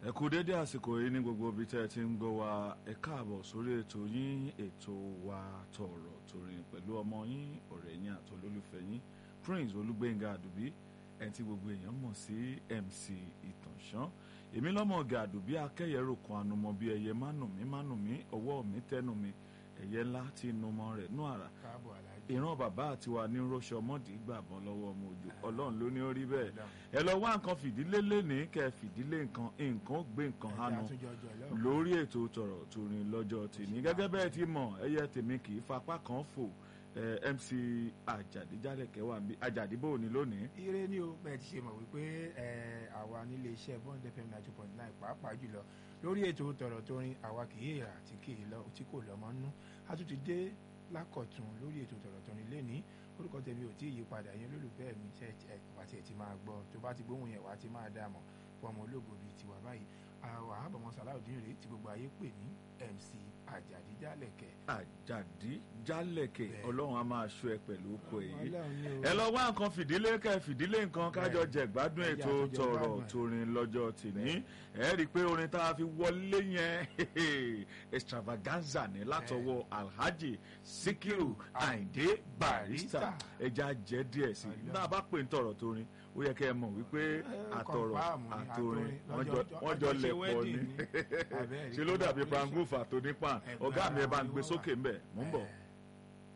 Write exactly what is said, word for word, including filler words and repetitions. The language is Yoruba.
ẹ kú dédé àsìkò yìí ní gbogbo ibi tẹ́ ẹ ti ń gbọ́ wa ẹ káàbọ̀ sórí ètò yín ètò wa tọ̀rọ̀ torin pẹ̀lú ọmọ yín ọ̀rẹ́ yín àti olólùfẹ́ yín Prince Olúgbénga Àdùbí ẹni tí gbogbo èèyàn mọ̀ sí M C Ìtànṣán èmi lọ́mọ ọ̀gá Àdùbí akẹ́yẹ̀rò kan ànumọ̀ bíi ẹyẹ mánùmí mánùmí ọwọ́ mi tẹ́nu mi ẹ̀yẹ ńlá tí inú mọ́ rẹ̀ nú àrà ìran bàbá àti wa ní rọ́ṣọ ọmọdé gbàbọ́n lọ́wọ́ ọmọ òjò ọlọ́run ló ní ó rí bẹ́ẹ̀ ẹ lọ wá nǹkan fìdílé lénìí kẹ fìdílé nǹkan nǹkan gbé nǹkan hánu lórí ètò tọ̀rọ̀ torin lọ́jọ́ tèmi gẹ́gẹ́ bẹ́ẹ̀ ti mọ̀ ẹyẹ tèmi kì í fapá kan fò M C Àjàdí Jálẹ̀kẹ́ wà bí Àjàdí bò ní lónìí. ire ni o bẹ́ẹ̀ ti ṣe mọ̀ wípé àwa nílé iṣẹ́ Bond F M ninety point nine pàápàá jùlọ lórí ètò tọ̀rọ̀ torin àwa kì í rà tí kò lọ́mọ nú a tún ti dé lákọ̀tún lórí ètò tọ̀rọ̀ torin lẹ́ni orúkọ tèmi ò tí ì yí padà yẹn lólùfẹ́ mi ṣe wà tí ẹ ti máa gbọ́ tó bá ti gbóhùn yẹn wà á ti máa dá mọ̀ fún ọmọ ológo bíi tiwa báyìí àwọn àbọ̀mọ́ Sàláùdín rèé tí gbogbo ayé pè ní M C Àjàdí Jálẹ̀kẹ́. Àjàdí Jálẹ̀kẹ́ ọlọ́run a máa ṣọ́ ẹ pẹ̀lú oko èyí ẹ lọ wá nǹkan fìdílé kẹ fìdílé nǹkan kájọ jẹ gbádùn ètò tọ̀rọ̀ torin lọ́jọ́ tìní ẹ rí i pé orin tá a fi wọlé yẹn extravaganza ní látọwọ́ Alhaji Sikiru Ayinde Barrister ẹja jẹ díẹ̀ sí i náà bá pè ń tọ̀rọ̀ torin ó yẹ kẹ́ ẹ mọ̀ wípé àtọ̀rọ̀ àtòrin wọ́n jọ lẹ̀ pọ̀ ní ṣe ló dàbí prangufa tó nípa ọ̀gá mi ẹ bá ń gbé sókè ń bẹ̀ mò ń bọ̀.